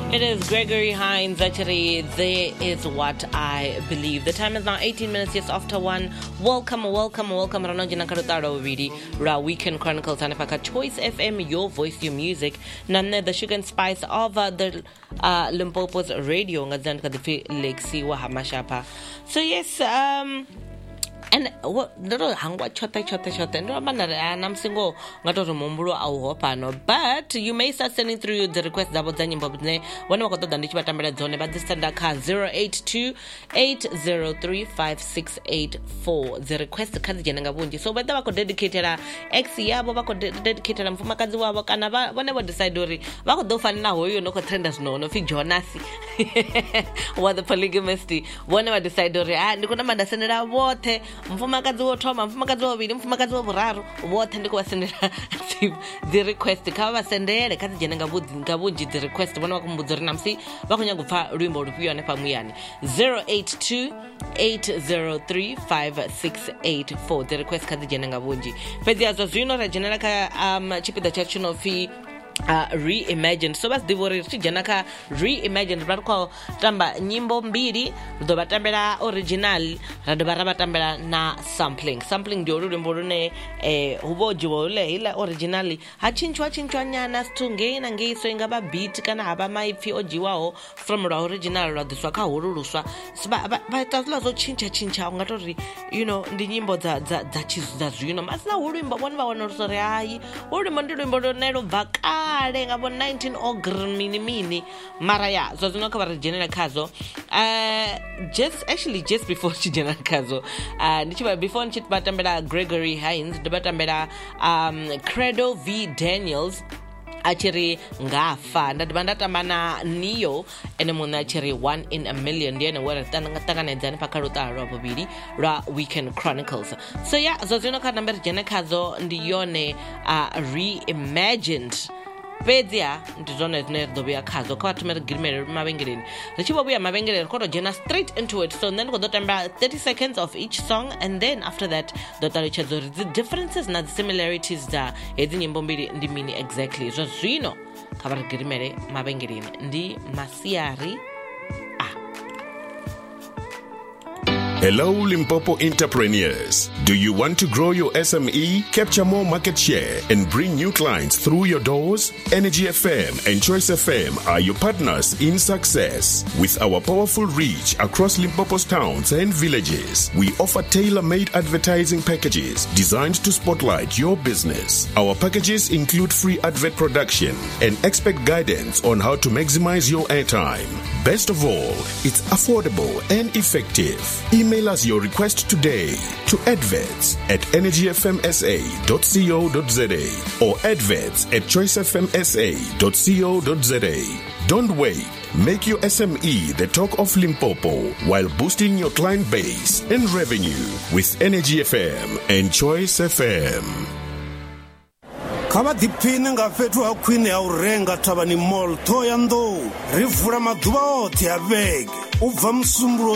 It is Gregory Hines. Actually, there is what I believe. The time is now 18 minutes just after 1. Welcome. Ranojina Karutaro Vidi, Ra Weekend Chronicles, Anapaka Choice FM, your voice, your music. None the sugar and spice of the Limpopo's radio. Ngazanka the Lexi Wahamashapa. So yes, and what little hangwa chota no manner and I'm single not to mumburo au hopano, but you may start sending through the request double danyim babne one of the Nichiba Tamara Zone, but this standard car 082-803-5684. The request the Kazi Janangabunji. So whether I could dedicate a ex yabo could dedicate them for Makazuwa Kanava whenever decide Wako do fan now you know trenders no fi Jonasi what the polygamist whenever decide and you could not send it out water. Mfumakazi wo thoma mfumakazi wo vili mfumakazi wo vuraru wote ndiko wasendera the request kava sendere kazi jena ngabunji the request bona bakumbudzori namsi bakunya kupfa lwimbo lupiyane pamuyani 082-803-5684 the request kazi jena ngabunji pezi yazo zwino regenera ka chipida cha Chinofi reimagined. So bas divori janaka reimagined barko tamba nyimbo mbili do batambela original rado barabatambela na sampling ndio ruremborune hubojiwo le ila originally hachinchwa nyana stunge na ngeiso ingaba beat kana aba maiphi ojiwao from the original radiswa ka huruluswa ba tazula zo chincha ungatori you know ndi nyimbo za zwino masina hurimba bonba wonosore hayi hurimba ndimbo nero vaka ngabo 19 ogr mini maraya so zinokaba regional kazo just before general kazo nichiba before nchitbatambela Gregory Hines debatambela Credo V Daniels achiri ngafa ndatamana niyo ene mona achiri 1 in a million ndiye wera tanganedzana pakaruta robobiri ra Weekend Chronicles. So yeah zozino ka number jene kazo ndiyone reimagined Pedia ndizone zvinedobya kazo kwatumira grimere mavengereni richibobuya mavengereni koto jena straight into it. So then kodotamba 30 seconds of each song and then after that dotarichadzori the differences na the similarities da edzinyimbo mbiri ndimini exactly so zvino kavari grimere mavengereni ndi Masiari. Hello Limpopo entrepreneurs. Do you want to grow your SME, capture more market share, and bring new clients through your doors? Energy FM and Choice FM are your partners in success. With our powerful reach across Limpopo's towns and villages, we offer tailor-made advertising packages designed to spotlight your business. Our packages include free advert production and expert guidance on how to maximize your airtime. Best of all, it's affordable and effective. Email us your request today to adverts@energyfmsa.co.za or adverts@choicefmsa.co.za. Don't wait. Make your SME the talk of Limpopo while boosting your client base and revenue with Energy FM and Choice FM. Kaba dipine nga fetu ha queen ya urenga tabani mall toyando rivura maduba oti abeg uva msumburo